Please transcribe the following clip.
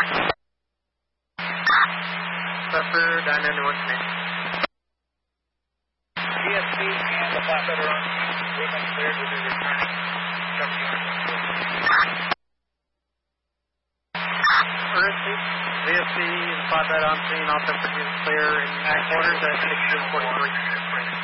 Pepper, Dyna, New Command. VSP and the flatbed are on. We've been cleared to be returning. Emergency. VSP and flatbed on scene. All temperatures clear in quarters at 1643.